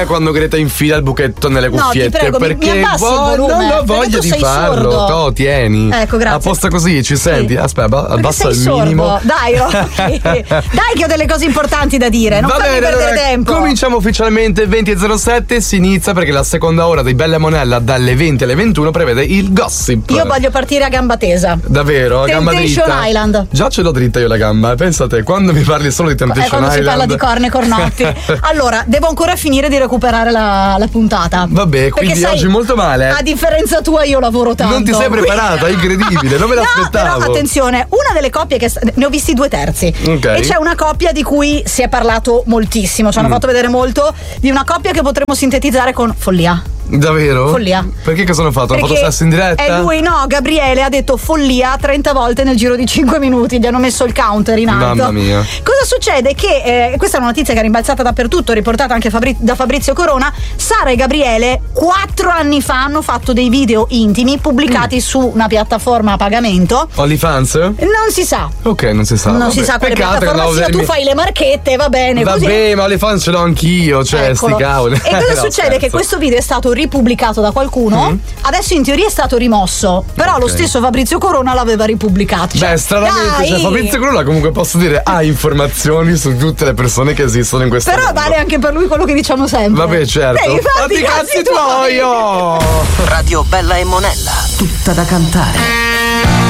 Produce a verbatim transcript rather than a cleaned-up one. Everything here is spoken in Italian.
quando Greta infila il buchetto nelle cuffiette. No, ti prego, perché mi, mi abbassi vo- il volume, non ho voglia di farlo. sordo. To, tieni. Ecco, grazie. Apposta così, ci senti? Sì. Aspetta, abbassa il sei minimo. sordo. Dai, Rocky. Dai che ho delle cose importanti da dire, non Va fammi bene, perdere allora, tempo. cominciamo ufficialmente venti e zero sette, si inizia perché la seconda ora di Bella e Monella dalle venti alle ventuno prevede il gossip. Io voglio partire a gamba tesa. Davvero? A gamba Temptation dritta? Island. Già ce l'ho dritta io la gamba, pensate, quando mi parli solo di È Temptation quando Island. si parla di corna e cornotti. Allora, devo ancora finire di recuperare la, la puntata. Vabbè, quindi Perché, sai, oggi molto male. A differenza tua io lavoro tanto. Non ti sei preparata, è incredibile, non me No, l'aspettavo. però attenzione, una delle coppie che ne ho visti due terzi. Ok. E c'è una coppia di cui si è parlato moltissimo, ci hanno Mm. fatto vedere molto, di una coppia che potremmo sintetizzare con follia. Davvero? Follia. Perché cosa hanno fatto? Hanno fatto Perché sesso in diretta? è lui, no, Gabriele ha detto follia trenta volte nel giro di cinque minuti, gli hanno messo il counter in alto. Mamma mia. Cosa succede? Che eh, questa è una notizia che è rimbalzata dappertutto, riportata anche Fabri- da Fabrizio Corona. Sara e Gabriele quattro anni fa hanno fatto dei video intimi pubblicati Mm. su una piattaforma a pagamento. OnlyFans? Non si sa. Ok, non si sa. Non Vabbè, si sa quale peccato che piattaforma andavo a sia, tu vedermi- fai le marchette, va bene. Vabbè, così. ma OnlyFans ce l'ho anch'io, cioè, Eccolo. sti cavoli. E cosa No, succede? scherzo. Che questo video è stato ripubblicato da qualcuno, Mm. adesso in teoria è stato rimosso, però Ok. lo stesso Fabrizio Corona l'aveva ripubblicato. Cioè, Beh, stranamente, dai! cioè, Fabrizio Corona comunque posso dire ha informazioni su tutte le persone che esistono in questo Però mondo. vale anche per lui quello che diciamo sempre. Vabbè, certo. Devi farti i cazzi tuoi! Radio Bella e Monella. Tutta da cantare.